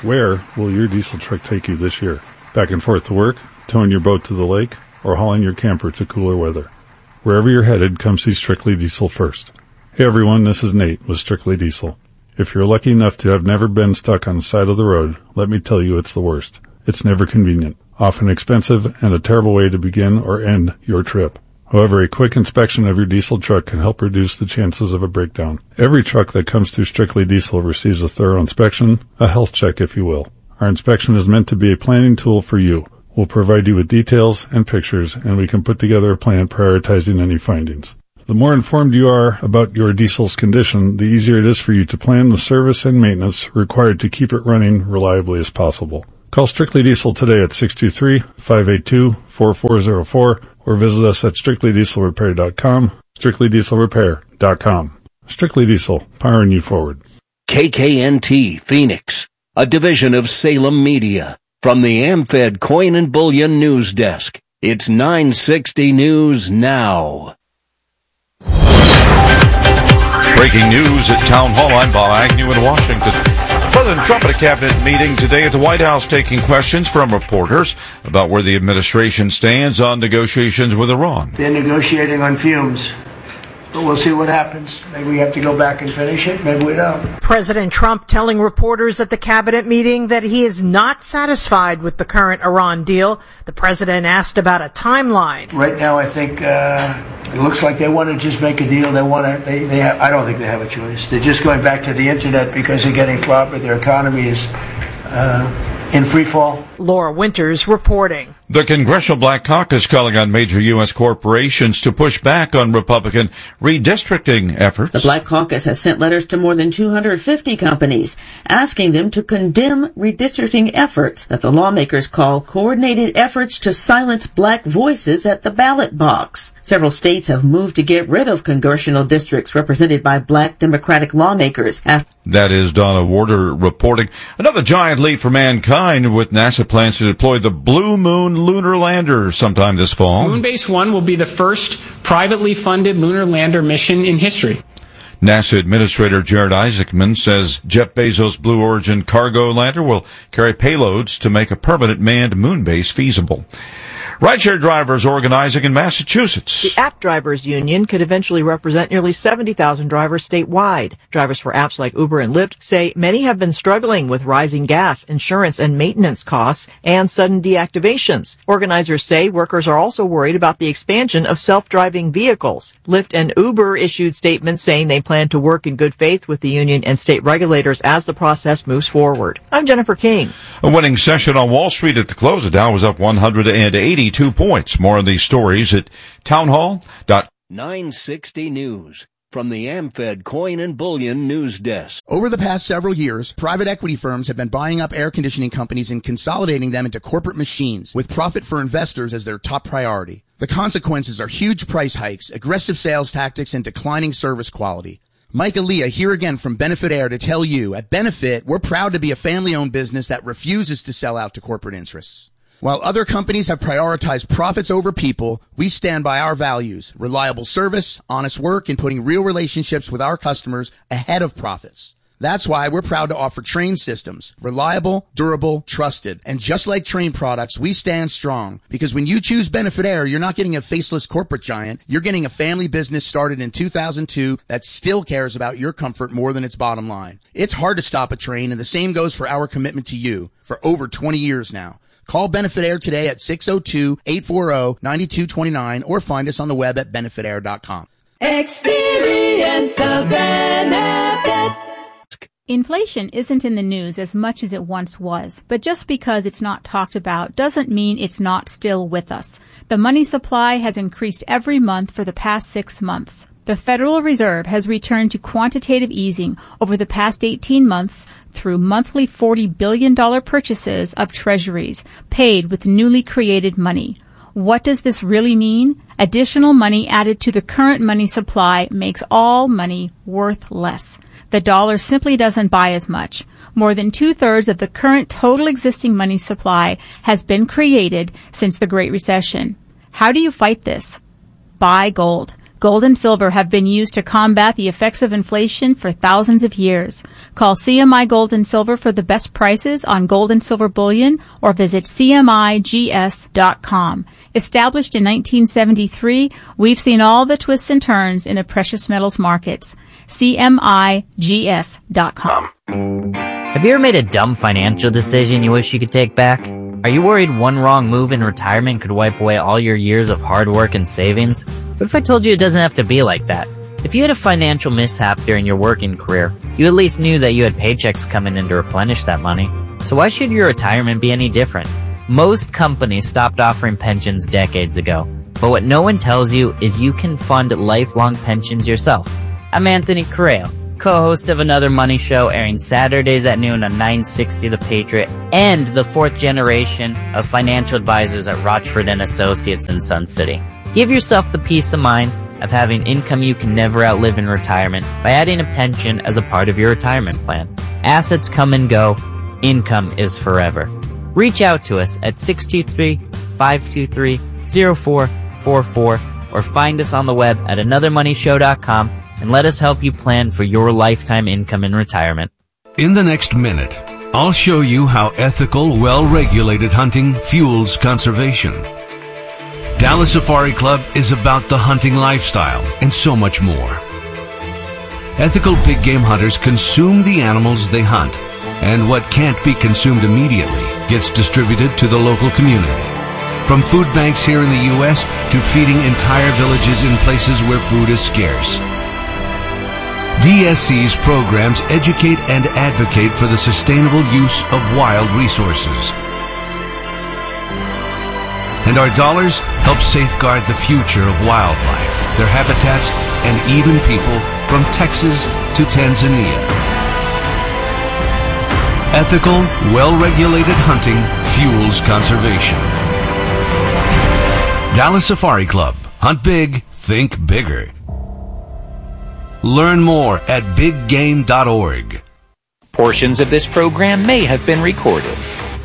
Where will your diesel truck take you this year? Back and forth to work, towing your boat to the lake, or hauling your camper to cooler weather? Wherever you're headed, come see Strictly Diesel first. Hey everyone, this is Nate with Strictly Diesel. If you're lucky enough to have never been stuck on the side of the road, let me tell you it's the worst. It's never convenient, often expensive, and a terrible way to begin or end your trip. However, a quick inspection of your diesel truck can help reduce the chances of a breakdown. Every truck that comes through Strictly Diesel receives a thorough inspection, a health check if you will. Our inspection is meant to be a planning tool for you. We'll provide you with details and pictures, and we can put together a plan prioritizing any findings. The more informed you are about your diesel's condition, the easier it is for you to plan the service and maintenance required to keep it running reliably as possible. Call Strictly Diesel today at 623-582-4404 or visit us at strictlydieselrepair.com, strictlydieselrepair.com. Strictly Diesel, powering you forward. KKNT Phoenix, a division of Salem Media. From the AmFed Coin and Bullion News Desk, it's 960 News Now. Breaking news at Town Hall. I'm Bob Agnew in Washington. President Trump at a cabinet meeting today at the White House taking questions from reporters about where the administration stands on negotiations with Iran. They're negotiating on fumes, but we'll see what happens. Maybe we have to go back and finish it. Maybe we don't. President Trump telling reporters at the cabinet meeting that he is not satisfied with the current Iran deal. The president asked about a timeline. Right now, I think it looks like they want to just make a deal. I don't think they have a choice. They're just going back to the internet because they're getting clobbered. Their economy is in free fall. Laura Winters reporting. The Congressional Black Caucus calling on major U.S. corporations to push back on Republican redistricting efforts. The Black Caucus has sent letters to more than 250 companies asking them to condemn redistricting efforts that the lawmakers call coordinated efforts to silence black voices at the ballot box. Several states have moved to get rid of congressional districts represented by black Democratic lawmakers. That is Donna Warder reporting. Another giant leap for mankind with NASA plans to deploy the Blue Moon lunar lander sometime this fall. Moonbase 1 will be the first privately funded lunar lander mission in history. NASA Administrator Jared Isaacman says Jeff Bezos' Blue Origin cargo lander will carry payloads to make a permanent manned moon base feasible. Rideshare drivers organizing in Massachusetts. The App Drivers Union could eventually represent nearly 70,000 drivers statewide. Drivers for apps like Uber and Lyft say many have been struggling with rising gas, insurance, and maintenance costs and sudden deactivations. Organizers say workers are also worried about the expansion of self-driving vehicles. Lyft and Uber issued statements saying they plan to work in good faith with the union and state regulators as the process moves forward. I'm Jennifer King. A winning session on Wall Street at the close. The Dow was up 182 points. More on these stories at townhall.com. 960 News from the AmFed Coin and Bullion News Desk. Over the past several years, private equity firms have been buying up air conditioning companies and consolidating them into corporate machines with profit for investors as their top priority. The consequences are huge price hikes, aggressive sales tactics, and declining service quality. Mike Aaliyah here again from Benefit Air to tell you, at Benefit, we're proud to be a family-owned business that refuses to sell out to corporate interests. While other companies have prioritized profits over people, we stand by our values, reliable service, honest work, and putting real relationships with our customers ahead of profits. That's why we're proud to offer Trane systems, reliable, durable, trusted. And just like Trane products, we stand strong because when you choose Benefit Air, you're not getting a faceless corporate giant. You're getting a family business started in 2002 that still cares about your comfort more than its bottom line. It's hard to stop a Trane, and the same goes for our commitment to you for over 20 years now. Call Benefit Air today at 602-840-9229 or find us on the web at benefitair.com. Experience the benefit. Inflation isn't in the news as much as it once was, but just because it's not talked about doesn't mean it's not still with us. The money supply has increased every month for the past 6 months. The Federal Reserve has returned to quantitative easing over the past 18 months through monthly $40 billion purchases of treasuries paid with newly created money. What does this really mean? Additional money added to the current money supply makes all money worth less. The dollar simply doesn't buy as much. More than 2/3 of the current total existing money supply has been created since the Great Recession. How do you fight this? Buy gold. Gold and silver have been used to combat the effects of inflation for thousands of years. Call CMI Gold and Silver for the best prices on gold and silver bullion or visit CMIGS.com. Established in 1973, we've seen all the twists and turns in the precious metals markets. CMIGS.com. Have you ever made a dumb financial decision you wish you could take back? Are you worried one wrong move in retirement could wipe away all your years of hard work and savings? What if I told you it doesn't have to be like that? If you had a financial mishap during your working career, you at least knew that you had paychecks coming in to replenish that money. So why should your retirement be any different? Most companies stopped offering pensions decades ago. But what no one tells you is you can fund lifelong pensions yourself. I'm Anthony Correo, co-host of Another Money Show, airing Saturdays at noon on 960 The Patriot, and the fourth generation of financial advisors at Rochford & Associates in Sun City. Give yourself the peace of mind of having income you can never outlive in retirement by adding a pension as a part of your retirement plan. Assets come and go. Income is forever. Reach out to us at 623-523-0444 or find us on the web at anothermoneyshow.com and let us help you plan for your lifetime income in retirement. In the next minute, I'll show you how ethical, well-regulated hunting fuels conservation. Dallas Safari Club is about the hunting lifestyle and so much more. Ethical big game hunters consume the animals they hunt, and what can't be consumed immediately gets distributed to the local community. From food banks here in the U.S. to feeding entire villages in places where food is scarce. DSC's programs educate and advocate for the sustainable use of wild resources. And our dollars help safeguard the future of wildlife, their habitats, and even people from Texas to Tanzania. Ethical, well-regulated hunting fuels conservation. Dallas Safari Club. Hunt big, think bigger. Learn more at biggame.org. Portions of this program may have been recorded.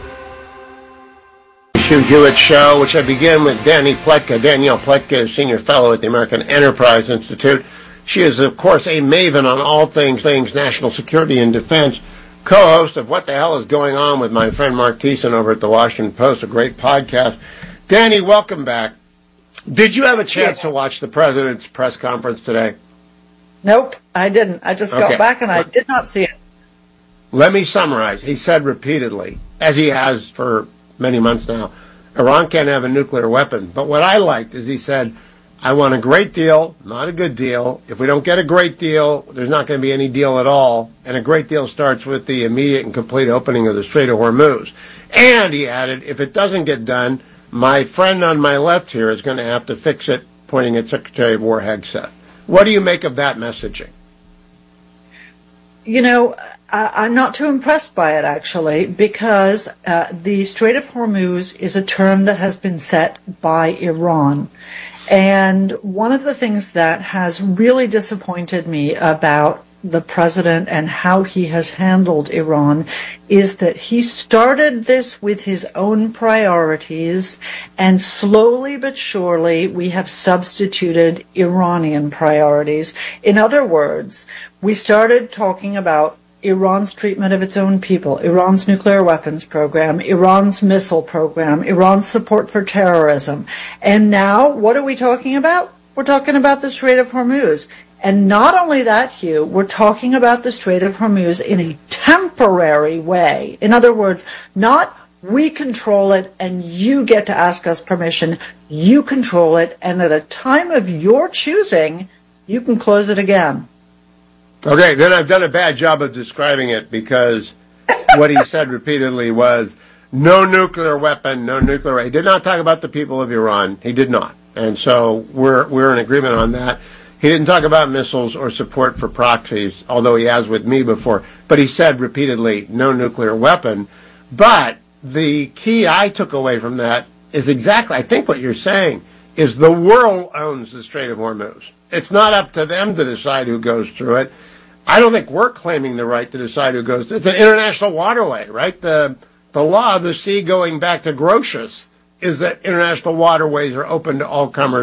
Hugh Hewitt Show, which I begin with Danielle Pletka, Senior Fellow at the American Enterprise Institute. She is, of course, a maven on all things national security and defense, co-host of What the Hell is Going On with my friend Mark Thiessen over at the Washington Post, a great podcast. Danny, welcome back. Did you have a chance to watch the president's press conference today? Nope, I didn't. I just got back and I did not see it. Let me summarize. He said repeatedly, as he has for many months now, Iran can't have a nuclear weapon. But what I liked is he said, I want a great deal, not a good deal. If we don't get a great deal, there's not going to be any deal at all. And a great deal starts with the immediate and complete opening of the Strait of Hormuz. And he added, if it doesn't get done, my friend on my left here is going to have to fix it, pointing at Secretary of War Hegseth. What do you make of that messaging? You know, I'm not too impressed by it, actually, because the Strait of Hormuz is a term that has been set by Iran. And one of the things that has really disappointed me about the president and how he has handled Iran is that he started this with his own priorities, and slowly but surely we have substituted Iranian priorities. In other words, we started talking about Iran's treatment of its own people, Iran's nuclear weapons program, Iran's missile program, Iran's support for terrorism. And now, what are we talking about? We're talking about the Strait of Hormuz. And not only that, Hugh, we're talking about the Strait of Hormuz in a temporary way. In other words, not we control it and you get to ask us permission. You control it, and at a time of your choosing, you can close it again. Okay, then I've done a bad job of describing it, because what he said repeatedly was no nuclear weapon, no nuclear weapon. He did not talk about the people of Iran. He did not. And so we're in agreement on that. He didn't talk about missiles or support for proxies, although he has with me before. But he said repeatedly, no nuclear weapon. But the key I took away from that is exactly, I think what you're saying, is the world owns the Strait of Hormuz. It's not up to them to decide who goes through it. I don't think we're claiming the right to decide who goes through it. It's an international waterway, right? The law of the sea going back to Grotius is that international waterways are open to all comers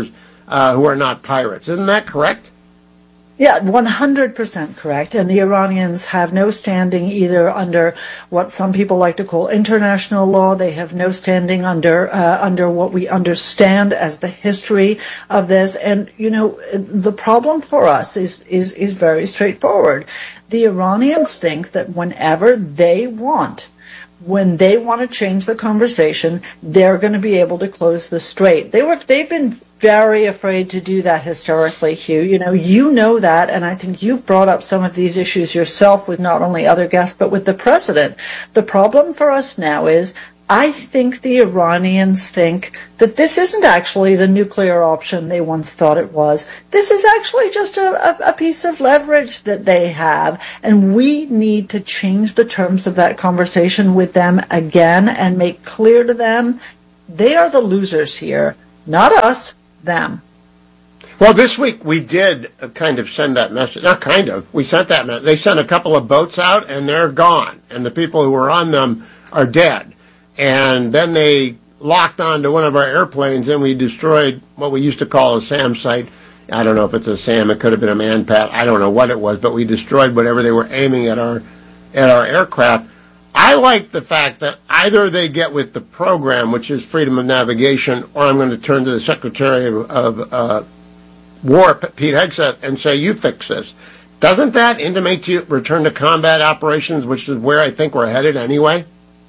who are not pirates. Isn't that correct? Yeah, 100% correct. And the Iranians have no standing either under what some people like to call international law. They have no standing under what we understand as the history of this. And, you know, the problem for us is very straightforward. The Iranians think that whenever they want, when they want to change the conversation, they're going to be able to close the strait. They've been very afraid to do that historically, Hugh. You know that, and I think you've brought up some of these issues yourself with not only other guests, but with the president. The problem for us now is, I think the Iranians think that this isn't actually the nuclear option they once thought it was. This is actually just a piece of leverage that they have, and we need to change the terms of that conversation with them again and make clear to them they are the losers here, not us, them. Well, this week we did kind of send that message. Not kind of. We sent that message. They sent a couple of boats out, and they're gone, and the people who were on them are dead. And then they locked onto one of our airplanes, and we destroyed what we used to call a SAM site. I don't know if it's a SAM. It could have been a Manpat. I don't know what it was, but we destroyed whatever they were aiming at our aircraft. I like the fact that either they get with the program, which is freedom of navigation, or I'm going to turn to the Secretary of War, Pete Hegseth, and say, you fix this. Doesn't that intimate to you return to combat operations, which is where I think we're headed anyway?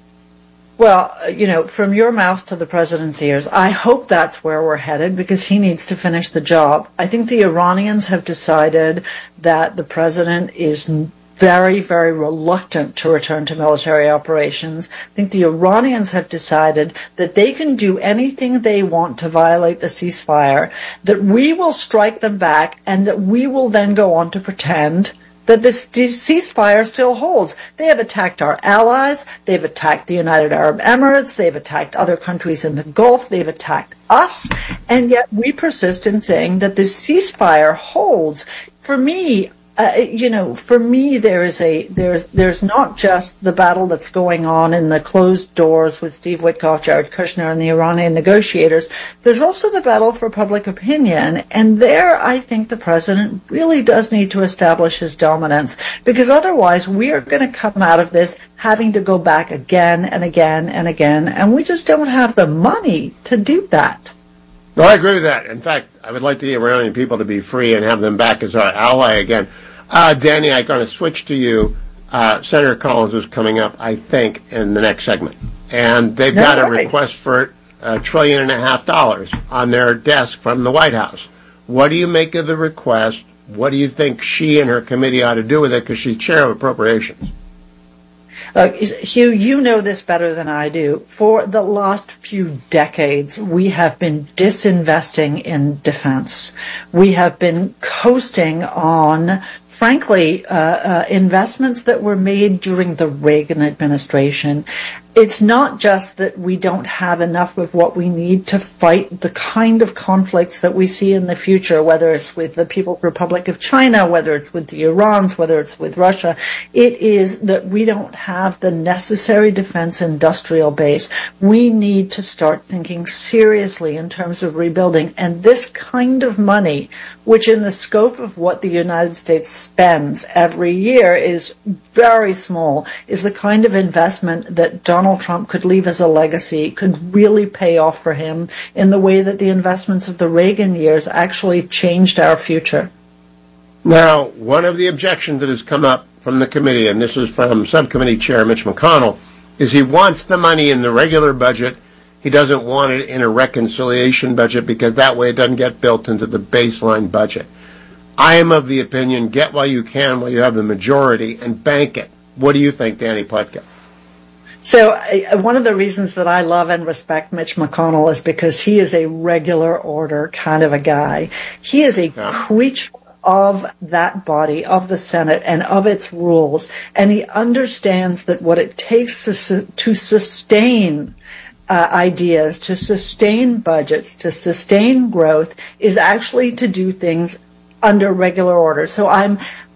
Well, from your mouth to the president's ears, I hope that's where we're headed because he needs to finish the job. I think the Iranians have decided that the president is very, very reluctant to return to military operations. I think the Iranians have decided that they can do anything they want to violate the ceasefire, that we will strike them back, and that we will then go on to pretend that this ceasefire still holds. They have attacked our allies, they've attacked the United Arab Emirates, they've attacked other countries in the Gulf, they've attacked us, and yet we persist in saying that this ceasefire holds. For me, there's not just the battle that's going on in the closed doors with Steve Witkoff, Jared Kushner, and the Iranian negotiators. There's also the battle for public opinion, and there I think the president really does need to establish his dominance, because otherwise we are going to come out of this having to go back again and again and again, and we just don't have the money to do that. No, I agree with that. In fact, I would like the Iranian people to be free and have them back as our ally again. Danny, I'm going to switch to you. Senator Collins is coming up, I think, in the next segment. And they've got a request for $1.5 trillion on their desk from the White House. What do you make of the request? What do you think she and her committee ought to do with it? Because she's chair of appropriations. Hugh, you know this better than I do. For the last few decades, we have been disinvesting in defense. We have been coasting on, frankly, investments that were made during the Reagan administration. It's not just that we don't have enough of what we need to fight the kind of conflicts that we see in the future, whether it's with the People's Republic of China, whether it's with the Irans, whether it's with Russia. It is that we don't have the necessary defense industrial base. We need to start thinking seriously in terms of rebuilding. And this kind of money, which in the scope of what the United States spends every year is very small, is the kind of investment that Donald Trump could leave as a legacy, could really pay off for him in the way that the investments of the Reagan years actually changed our future. Now, one of the objections that has come up from the committee, and this is from Subcommittee Chair Mitch McConnell, is he wants the money in the regular budget. He doesn't want it in a reconciliation budget because that way it doesn't get built into the baseline budget. I am of the opinion, get while you can while you have the majority and bank it. What do you think, Danny Pletka? So one of the reasons that I love and respect Mitch McConnell is because he is a regular order kind of a guy. He is a creature of that body, of the Senate, and of its rules. And he understands that what it takes to sustain ideas, to sustain budgets, to sustain growth, is actually to do things under regular order. So I'm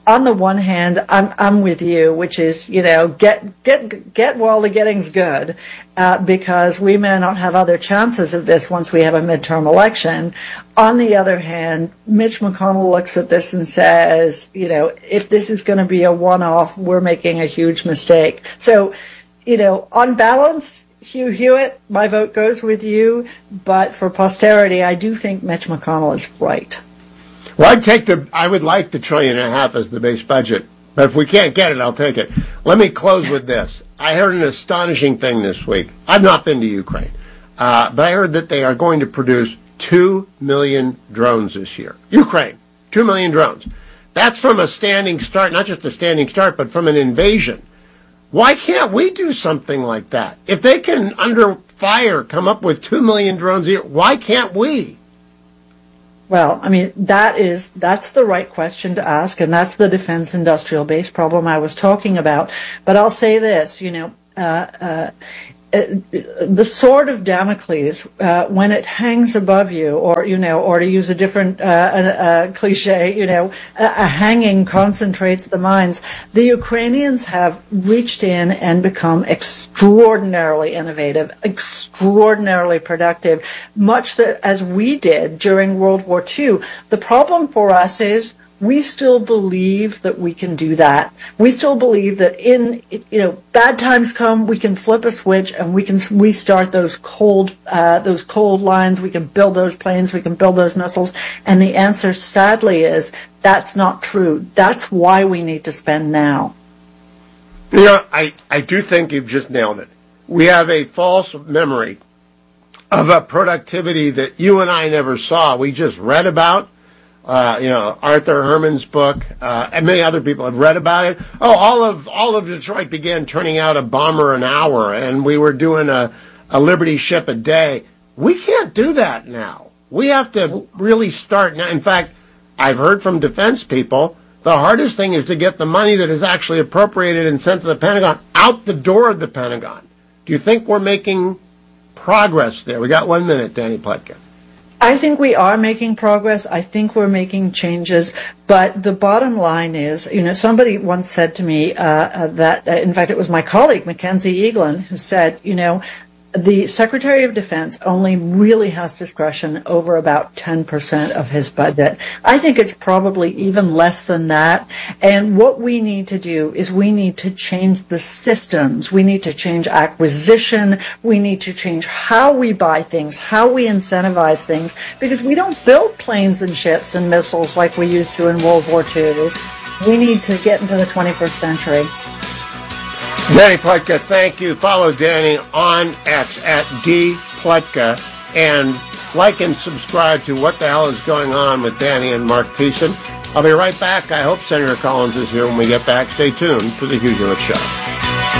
on the one hand, I'm with you, which is, get while the getting's good, because we may not have other chances of this once we have a midterm election. On the other hand, Mitch McConnell looks at this and says, if this is going to be a one-off, we're making a huge mistake. So, on balance, Hugh Hewitt, my vote goes with you, but for posterity, I do think Mitch McConnell is right. Well, I would like the $1.5 trillion as the base budget, but if we can't get it, I'll take it. Let me close with this. I heard an astonishing thing this week. I've not been to Ukraine, but I heard that they are going to produce 2 million drones this year. Ukraine, 2 million drones. That's from a standing start, not just a standing start, but from an invasion. Why can't we do something like that? If they can, under fire, come up with 2 million drones a year, why can't we? Well, I mean, that's the right question to ask, and that's the defense industrial base problem I was talking about. But I'll say this, the sword of Damocles, when it hangs above you, or to use a different cliche, a hanging concentrates the minds. The Ukrainians have reached in and become extraordinarily innovative, extraordinarily productive, much as we did during World War II. The problem for us is we still believe that we can do that. We still believe that bad times come, we can flip a switch and we can restart those cold lines. We can build those planes. We can build those missiles. And the answer, sadly, is that's not true. That's why we need to spend now. I do think you've just nailed it. We have a false memory of a productivity that you and I never saw. We just read about. Arthur Herman's book, and many other people have read about it. Oh, all of Detroit began turning out a bomber an hour, and we were doing a Liberty ship a day. We can't do that now. We have to really start now. In fact, I've heard from defense people, the hardest thing is to get the money that is actually appropriated and sent to the Pentagon out the door of the Pentagon. Do you think we're making progress there? We got 1 minute, Danny Pletka. I think we are making progress. I think we're making changes. But the bottom line is, somebody once said to me that, in fact, it was my colleague, Mackenzie Eaglin, who said, the Secretary of Defense only really has discretion over about 10% of his budget. I think it's probably even less than that. And what we need to do is we need to change the systems. We need to change acquisition. We need to change how we buy things, how we incentivize things, because we don't build planes and ships and missiles like we used to in World War II. We need to get into the 21st century. Danny Pletka, thank you. Follow Danny on X at @DPletka and like and subscribe to What the Hell is Going On with Danny and Mark Thiessen. I'll be right back. I hope Senator Collins is here when we get back. Stay tuned for the Hugh Hewitt Show.